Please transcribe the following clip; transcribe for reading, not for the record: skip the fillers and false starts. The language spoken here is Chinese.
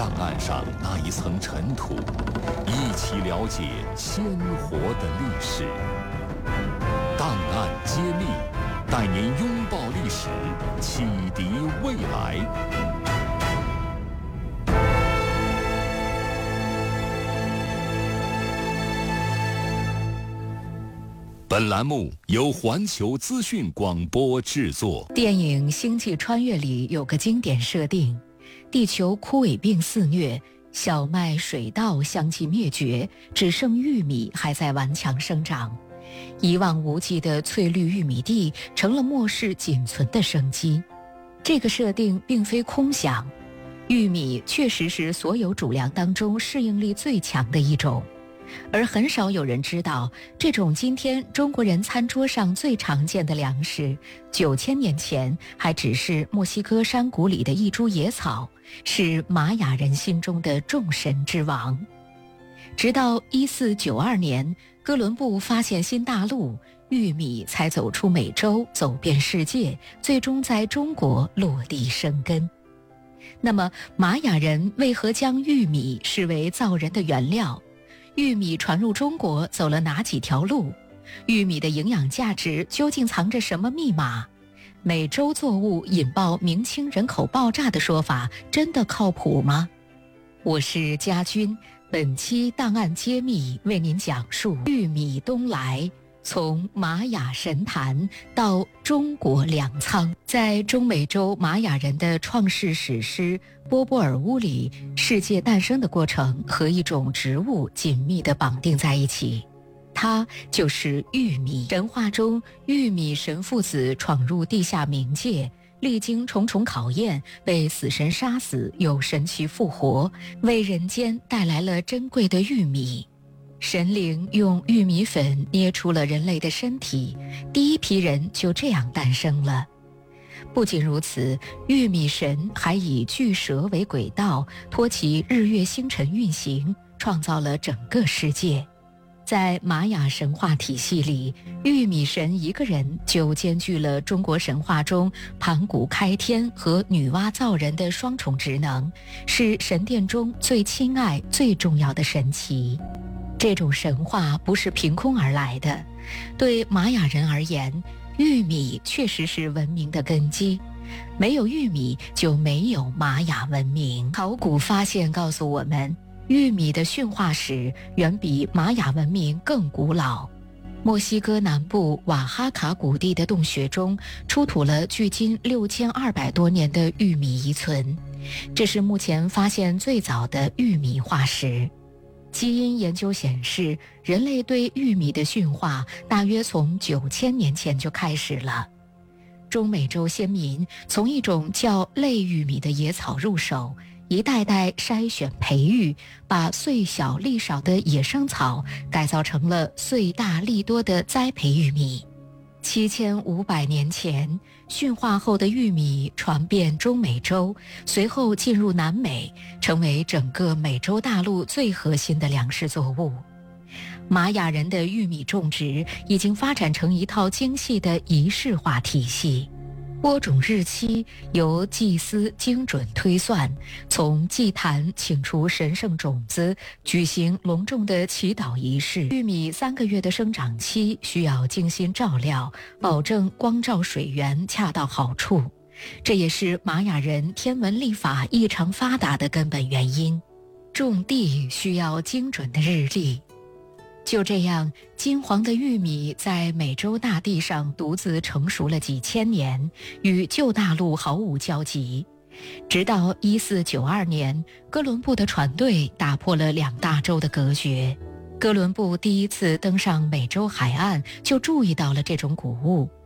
档案上那一层尘土，一起了解鲜活的历史。档案揭秘，带您拥抱历史，启迪未来。本栏目由环球资讯广播制作。 电影《星际穿越》里有个经典设定，地球枯萎病肆虐，小麦、水稻相继灭绝，只剩玉米还在顽强生长。一望无际的翠绿玉米地成了末世仅存的生机。这个设定并非空想，玉米确实是所有主粮当中适应力最强的一种。而很少有人知道，这种今天中国人餐桌上最常见的粮食，9000年前还只是墨西哥山谷里的一株野草，是玛雅人心中的众神之王。直到1492年，哥伦布发现新大陆，玉米才走出美洲，走遍世界，最终在中国落地生根。那么，玛雅人为何将玉米视为造人的原料？玉米传入中国走了哪几条路？玉米的营养价值究竟藏着什么密码？美洲作物引爆明清人口爆炸的说法真的靠谱吗？我是家军，本期档案揭秘为您讲述玉米东来，从玛雅神坛到中国粮仓。在中美洲玛雅人的创世史诗《波波尔乌》里，世界诞生的过程和一种植物紧密地绑定在一起，它就是玉米。神话中，玉米神父子闯入地下冥界，历经重重考验，被死神杀死，又神奇复活，为人间带来了珍贵的玉米。神灵用玉米粉捏出了人类的身体，第一批人就这样诞生了。不仅如此，玉米神还以巨蛇为轨道，托起日月星辰运行，创造了整个世界。在玛雅神话体系里，玉米神一个人就兼具了中国神话中盘古开天和女娲造人的双重职能，是神殿中最亲爱、最重要的神奇。这种神话不是凭空而来的，对玛雅人而言，玉米确实是文明的根基，没有玉米就没有玛雅文明。考古发现告诉我们，玉米的驯化史远比玛雅文明更古老。墨西哥南部瓦哈卡谷地的洞穴中出土了距今6200多年的玉米遗存，这是目前发现最早的玉米化石。基因研究显示，人类对玉米的驯化大约从9000年前就开始了。中美洲先民从一种叫类玉米的野草入手，一代代筛选培育，把穗小粒少的野生草改造成了穗大粒多的栽培玉米。7500年前，驯化后的玉米传遍中美洲，随后进入南美，成为整个美洲大陆最核心的粮食作物。玛雅人的玉米种植已经发展成一套精细的仪式化体系。播种日期由祭司精准推算，从祭坛请出神圣种子，举行隆重的祈祷仪式。玉米3个月的生长期需要精心照料，保证光照水源恰到好处，这也是玛雅人天文历法异常发达的根本原因。种地需要精准的日历。就这样，金黄的玉米在美洲大地上独自成熟了几千年，与旧大陆毫无交集。直到1492年，哥伦布的船队打破了两大洲的隔绝。哥伦布第一次登上美洲海岸，就注意到了这种谷物。